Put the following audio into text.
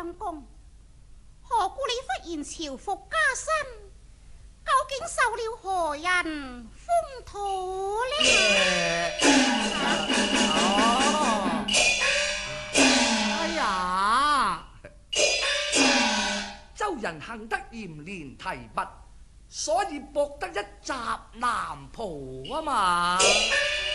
相公，何故你忽然朝服加身？究竟受了何人風土呢？ 哎呀，周人幸得嚴連提拔，所以博得一襲男袍啊嘛。